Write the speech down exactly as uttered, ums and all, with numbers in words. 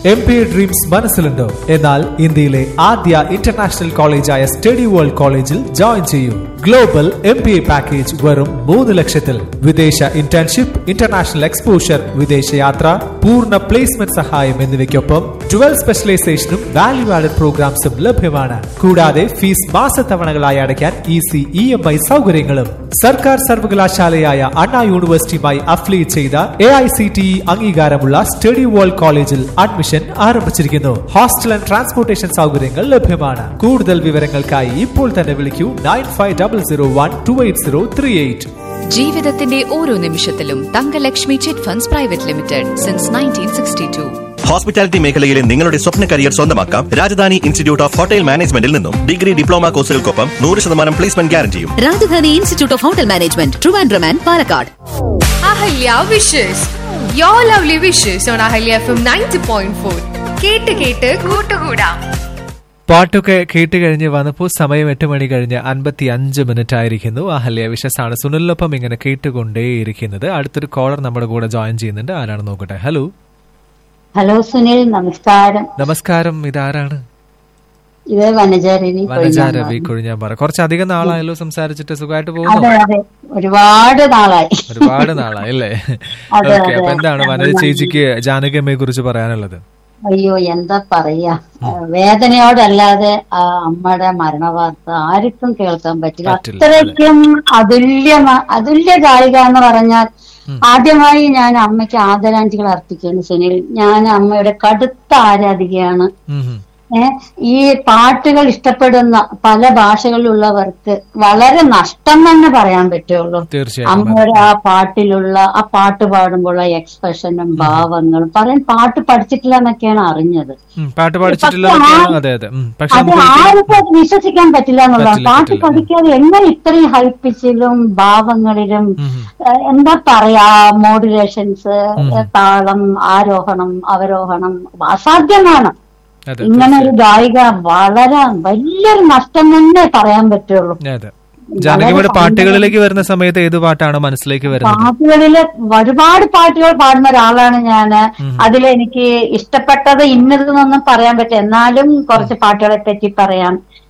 M B A dreams മനസ്സിലുണ്ടോ? എന്നാൽ ഇന്ത്യയിലെ ആദ്യ ഇന്റർനാഷണൽ കോളേജായ സ്റ്റഡി വേൾഡ് കോളേജിൽ ജോയിൻ ചെയ്യൂ. Global M B A package വെറും മൂന്ന് ലക്ഷത്തിൽ. വിദേശ ഇന്റേൺഷിപ്പ്, ഇന്റർനാഷണൽ എക്സ്പോഷർ, വിദേശയാത്ര, പൂർണ്ണ പ്ലേസ്മെന്റ് സഹായം എന്നിവയ്ക്കൊപ്പം ട്വൽവ് സ്പെഷ്യലൈസേഷനും വാല്യൂ ആഡഡ് പ്രോഗ്രാംസും ലഭ്യമാണ്. കൂടാതെ ഫീസ് മാസത്തവണകളായി അടയ്ക്കാൻ ഈസി ഇ എം ഐ സൗകര്യങ്ങളും. സർക്കാർ സർവകലാശാലയായ അണ്ണാ യൂണിവേഴ്സിറ്റിയുമായി അഫിലിയേറ്റ് ചെയ്ത A I C T E അംഗീകാരമുള്ള സ്റ്റഡി വേൾഡ് കോളേജിൽ അഡ്മിഷൻ ആരംഭിച്ചിരിക്കുന്നു. ഹോസ്റ്റൽ ആൻഡ് ട്രാൻസ്പോർട്ടേഷൻ സൗകര്യങ്ങൾ ലഭ്യമാണ്. കൂടുതൽ വിവരങ്ങൾക്കായി ഇപ്പോൾ തന്നെ വിളിക്കൂ nine five double zero one two eight zero three eight. ജീവിതത്തിന്റെ ഓരോ നിമിഷത്തിലും Thankalakshmi chit funds private limited since nineteen sixty to. Hospitality മേഖലയിലെ നിങ്ങളുടെ സ്വപ്ന കരിയർ സ്വന്തമാക്കാം രാജധാനി ഇൻസ്റ്റിറ്റ്യൂട്ട് ഓഫ് ഹോട്ടൽ മാനേജ്മെന്റിൽ നിന്നും. ഡിഗ്രി, ഡിപ്ലോമ കോഴ്സുകൾക്കൊപ്പം നൂറ് ശതമാനം placement ഗ്യാരണ്ടിയും. Rajdhani institute of hotel management, Trivandrum and Palakkad. Ahalya wishes your lovely wishes on Ahalya F M ninety point four. കേട്ട് കേട്ട് കൂട്ടുകൂടാം. പാട്ടൊക്കെ കേട്ട് കഴിഞ്ഞ് വന്നപ്പോൾ സമയം എട്ട് മണി കഴിഞ്ഞ് അൻപത്തി അഞ്ച് മിനിറ്റ് ആയിരിക്കുന്നു. അഹല്യ വിഷസാണ് സുനിലിനൊപ്പം ഇങ്ങനെ കേട്ടുകൊണ്ടേയിരിക്കുന്നത്. അടുത്തൊരു കോളർ നമ്മുടെ കൂടെ ജോയിൻ ചെയ്യുന്നുണ്ട്. ആരാണ് നോക്കട്ടെ? ഹലോ ഹലോ സുനിൽ, നമസ്കാരം. നമസ്കാരം. ഇതാരാണ്? ഇത് വനജാരവി. വനജാരവി കൊഴിഞ്ഞാമ്പാറ. കുറച്ചധികം നാളായല്ലോ സംസാരിച്ചിട്ട്. സുഖമായിട്ട് പോകുന്നു? അതെ അതെ, ഒരുപാട് നാളായി. ഒരുപാട് നാളായി അല്ലേ? ഓക്കെ. അപ്പൊ എന്താണ് വനജ ചേച്ചിക്ക് ജാനകിയമ്മയെ കുറിച്ച് പറയാനുള്ളത്? അയ്യോ, എന്താ പറയാ, വേദനയോടല്ലാതെ ആ അമ്മയുടെ മരണവാർത്ത ആർക്കും കേൾക്കാൻ പറ്റില്ല. അത്രയ്ക്കും അതുല്യ അതുല്യ ഗായിക എന്ന് പറഞ്ഞാൽ ആദ്യമായി ഞാൻ അമ്മയ്ക്ക് ആദരാഞ്ജലികൾ അർപ്പിക്കുകയാണ് സുനിൽ. ഞാൻ അമ്മയുടെ കടുത്ത ആരാധികയാണ്. ഏഹ് ഈ പാട്ടുകൾ ഇഷ്ടപ്പെടുന്ന പല ഭാഷകളിലുള്ളവർക്ക് വളരെ നഷ്ടം തന്നെ പറയാൻ പറ്റുള്ളൂ. അമ്മയുടെ ആ പാട്ടിലുള്ള ആ പാട്ട് പാടുമ്പോൾ എക്സ്പ്രഷനും ഭാവങ്ങളും പറയാൻ പാട്ട് പഠിച്ചിട്ടില്ല എന്നൊക്കെയാണ് അറിഞ്ഞത്. അത് ആർക്കും അത് വിശ്വസിക്കാൻ പറ്റില്ല എന്നുള്ളതാണ്. പാട്ട് പഠിക്കാതെ എങ്ങനെ ഇത്രയും ഹൈപ്പിച്ചിലും ഭാവങ്ങളിലും എന്താ പറയാ മോഡുലേഷൻസ്, താളം, ആരോഹണം അവരോഹണം അസാധ്യമാണ്. ഇങ്ങനെ ഒരു ഗായിക വളരെ വലിയൊരു നഷ്ടം തന്നെ പറയാൻ പറ്റുള്ളൂ. ജാനകിയുടെ പാട്ടുകളിലേക്ക് വരുന്ന സമയത്ത് ഏത് പാട്ടാണ് മനസ്സിലേക്ക് വരുന്നത്? പാട്ടുകളില് ഒരുപാട് പാട്ടുകൾ പാടുന്ന ഒരാളാണ് ഞാന്. അതിലെനിക്ക് ഇഷ്ടപ്പെട്ടത് ഇന്നതെന്നൊന്നും പറയാൻ പറ്റില്ല, എന്നാലും കുറച്ച് പാട്ടുകളെ പറ്റി പറയാം.